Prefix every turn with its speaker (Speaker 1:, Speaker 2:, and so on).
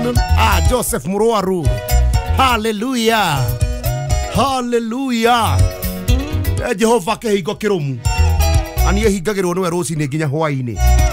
Speaker 1: Joseph Muruaru. Hallelujah. Hallelujah. Jehova ke higo kiromu. Ani higagirwo nwe roci ni nginya hwaini.